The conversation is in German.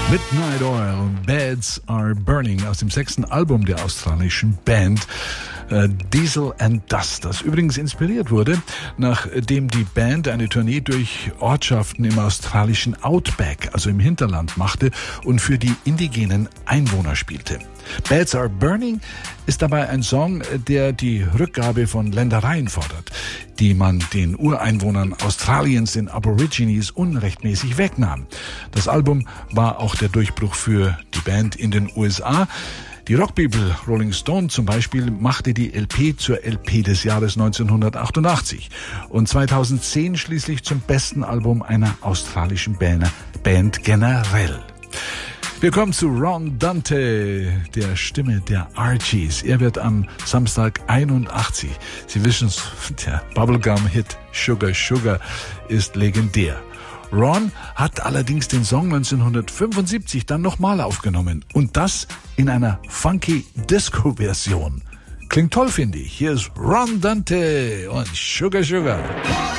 Midnight Oil und Beds Are Burning aus dem 6. Album der australischen Band Diesel and Dust, das übrigens inspiriert wurde, nachdem die Band eine Tournee durch Ortschaften im australischen Outback, also im Hinterland, machte und für die indigenen Einwohner spielte. Beds Are Burning ist dabei ein Song, der die Rückgabe von Ländereien fordert, die man den Ureinwohnern Australiens, den Aborigines, unrechtmäßig wegnahm. Das Album war auch der Durchbruch für die Band in den USA. Die Rockbibel Rolling Stone zum Beispiel machte die LP zur LP des Jahres 1988 und 2010 schließlich zum besten Album einer australischen Band generell. Wir kommen zu Ron Dante, der Stimme der Archies. Er wird am Samstag 81. Sie wissen es, der Bubblegum-Hit Sugar Sugar ist legendär. Ron hat allerdings den Song 1975 dann nochmal aufgenommen und das in einer funky Disco-Version. Klingt toll, finde ich. Hier ist Ron Dante und Sugar Sugar.